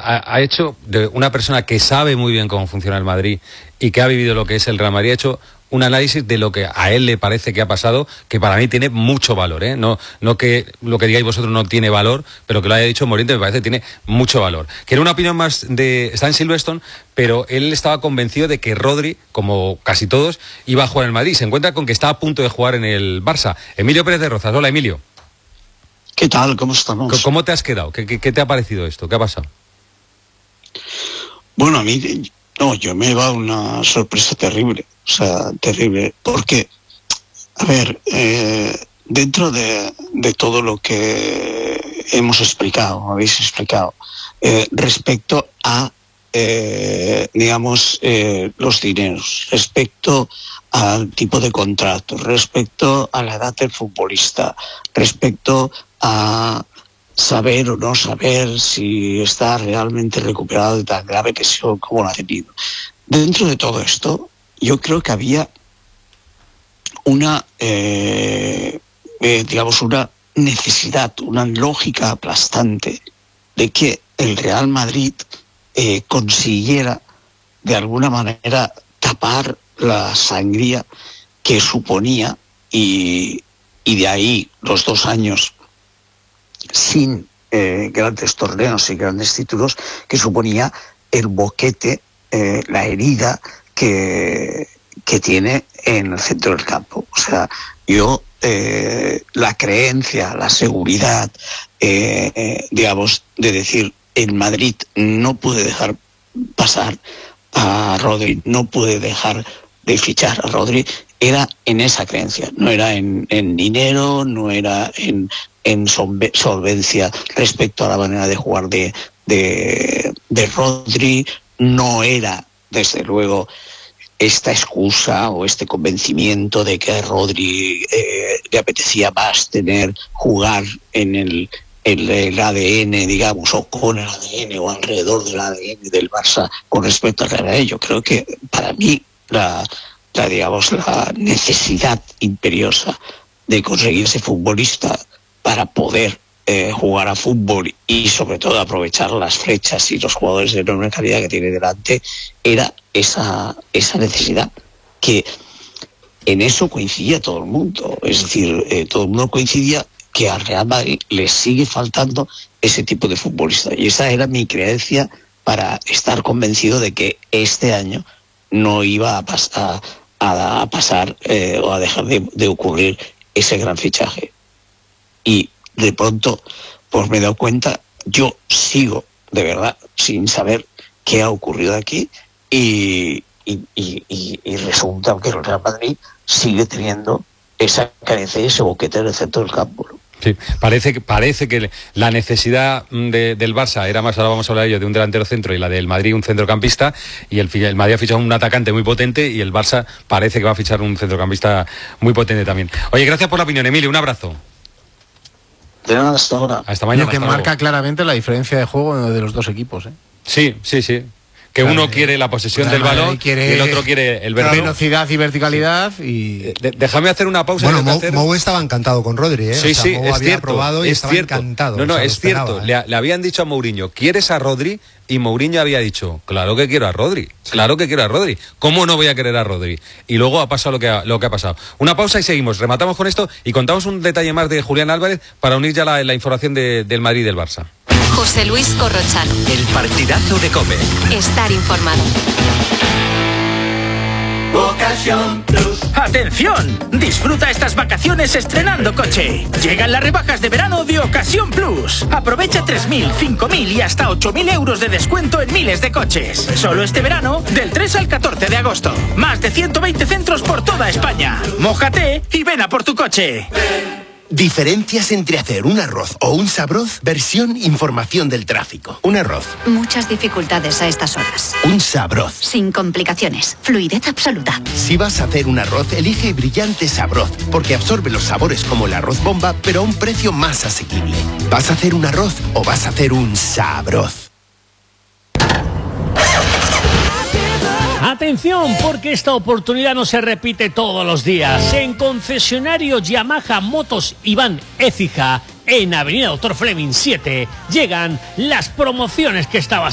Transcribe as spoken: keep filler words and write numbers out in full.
ha, ha hecho, de una persona que sabe muy bien cómo funciona el Madrid y que ha vivido lo que es el Real Madrid, ha hecho un análisis de lo que a él le parece que ha pasado, que para mí tiene mucho valor, ¿eh? No, no que lo que digáis vosotros no tiene valor, pero que lo haya dicho Moriente me parece que tiene mucho valor. Quiero una opinión más de... Está en Silverstone, pero él estaba convencido de que Rodri, como casi todos, iba a jugar en el Madrid. Se encuentra con que está a punto de jugar en el Barça. Emilio Pérez de Rozas. Hola, Emilio. ¿Qué tal? ¿Cómo estamos? ¿Cómo te has quedado? ¿Qué, qué, qué te ha parecido esto? ¿Qué ha pasado? Bueno, a mí... No, yo me he dado una sorpresa terrible. O sea, terrible. Porque, a ver, eh, dentro de, de todo lo que hemos explicado, habéis explicado, eh, respecto a, eh, digamos, eh, los dineros, respecto al tipo de contrato, respecto a la edad del futbolista, respecto a saber o no saber si está realmente recuperado de tan grave lesión como lo ha tenido. Dentro de todo esto, yo creo que había una, eh, eh, digamos, una necesidad, una lógica aplastante de que el Real Madrid eh, consiguiera de alguna manera tapar la sangría que suponía y, y de ahí los dos años sin eh, grandes torneos y grandes títulos que suponía el boquete, eh, la herida que, que tiene en el centro del campo. O sea, yo, eh, la creencia, la seguridad, eh, eh, digamos, de decir, el Madrid no puede dejar pasar a Rodri, no puede dejar de fichar a Rodri, era en esa creencia, no era en, en dinero, no era en, en solvencia respecto a la manera de jugar de, de, de Rodri, no era, desde luego, esta excusa o este convencimiento de que a Rodri eh, le apetecía más tener, jugar en el, el, el A D N, digamos, o con el A D N o alrededor del A D N del Barça con respecto al Real Madrid. Yo creo que para mí la, la, digamos, la necesidad imperiosa de conseguir ese futbolista para poder eh, jugar a fútbol y sobre todo aprovechar las flechas y los jugadores de enorme calidad que tiene delante, era esa, esa necesidad, que en eso coincidía todo el mundo. Es decir, eh, todo el mundo coincidía que al Real Madrid le sigue faltando ese tipo de futbolista, y esa era mi creencia para estar convencido de que este año no iba a, pas a, a, a pasar eh, o a dejar de, de ocurrir ese gran fichaje. Y de pronto pues me he dado cuenta, yo sigo de verdad sin saber qué ha ocurrido aquí, y, y, y, y, y resulta que el Real Madrid sigue teniendo esa carencia y ese boquete en el centro del campo, ¿no? Sí, parece que, parece que la necesidad de, del Barça era más, ahora vamos a hablar de ello, de un delantero centro, y la del Madrid un centrocampista, y el, el Madrid ha fichado un atacante muy potente y el Barça parece que va a fichar un centrocampista muy potente también. Oye, gracias por la opinión, Emilio, un abrazo. De nada, hasta ahora. Hasta mañana. Lo que hasta marca luego. Claramente la diferencia de juego de los dos equipos, ¿eh? Sí, sí, sí. Que claro, uno quiere la posesión del balón quiere, y el otro quiere el verano. Velocidad y verticalidad. Sí. Y de, déjame hacer una pausa. Bueno, Mou, Mou estaba encantado con Rodri, ¿eh? Sí, o sea, sí, Mou es había cierto. probado y es estaba cierto. encantado. No, no, o sea, es esperaba, cierto. ¿eh? Le, le habían dicho a Mourinho, ¿quieres a Rodri? Y Mourinho había dicho, claro que quiero a Rodri, sí. claro que quiero a Rodri. ¿Cómo no voy a querer a Rodri? Y luego ha pasado lo que ha, lo que ha pasado. Una pausa y seguimos. Rematamos con esto y contamos un detalle más de Julián Álvarez para unir ya la, la información de, del Madrid y del Barça. José Luis Corrochano. El partidazo de COPE. Estar informado. Ocasión Plus. ¡Atención! Disfruta estas vacaciones estrenando coche. Llegan las rebajas de verano de Ocasión Plus. Aprovecha tres mil, cinco mil y hasta ocho mil euros de descuento en miles de coches. Solo este verano, del tres al catorce de agosto. Más de ciento veinte centros por toda España. Mójate y ven a por tu coche. Diferencias entre hacer un arroz o un sabroz, versión información del tráfico. Un arroz. Muchas dificultades a estas horas. Un sabroz. Sin complicaciones. Fluidez absoluta. Si vas a hacer un arroz, elige brillante sabroz, porque absorbe los sabores como el arroz bomba, pero a un precio más asequible. ¿Vas a hacer un arroz o vas a hacer un sabroz? Atención, porque esta oportunidad no se repite todos los días. En concesionario Yamaha Motos Iván Écija, en Avenida Doctor Fleming siete, llegan las promociones que estabas